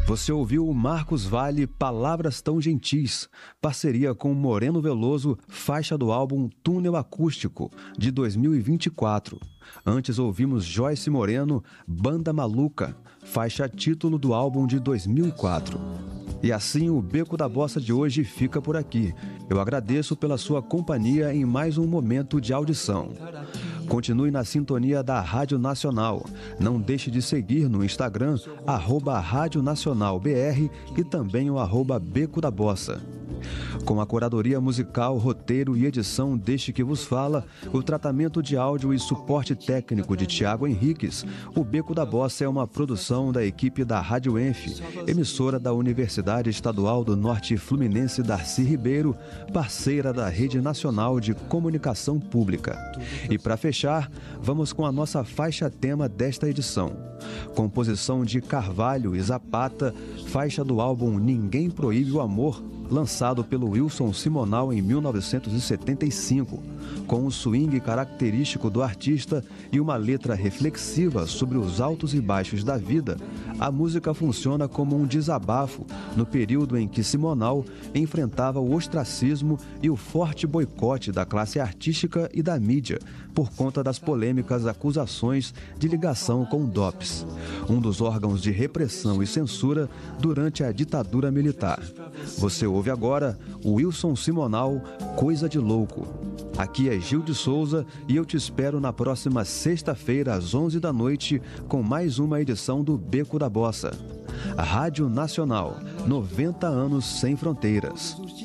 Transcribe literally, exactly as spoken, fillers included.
Você ouviu o Marcos Valle, Palavras Tão Gentis, parceria com Moreno Veloso, faixa do álbum Túnel Acústico, de dois mil e vinte e quatro. Antes ouvimos Joyce Moreno, Banda Maluca, faixa título do álbum de dois mil e quatro. E assim o Beco da Bossa de hoje fica por aqui. Eu agradeço pela sua companhia em mais um momento de audição. Continue na sintonia da Rádio Nacional. Não deixe de seguir no Instagram, arroba Rádio Nacional B R e também o arroba Beco da Bossa. Com a curadoria musical, roteiro e edição deste que vos fala, o tratamento de áudio e suporte técnico de Tiago Henriques, o Beco da Bossa é uma produção da equipe da Rádio Enf, emissora da Universidade Estadual do Norte Fluminense Darcy Ribeiro, parceira da Rede Nacional de Comunicação Pública. E para fechar, vamos com a nossa faixa tema desta edição. Composição de Carvalho e Zapata, faixa do álbum Ninguém Proíbe o Amor, lançado pelo Wilson Simonal em mil novecentos e setenta e cinco, com o swing característico do artista e uma letra reflexiva sobre os altos e baixos da vida. A música funciona como um desabafo no período em que Simonal enfrentava o ostracismo e o forte boicote da classe artística e da mídia por conta das polêmicas acusações de ligação com o D O P S, um dos órgãos de repressão e censura durante a ditadura militar. Você ouve agora o Wilson Simonal, Coisa de Louco. Aqui é Gil de Souza e eu te espero na próxima sexta-feira às onze da noite com mais uma edição do Beco da Bossa. A Rádio Nacional, noventa anos sem fronteiras.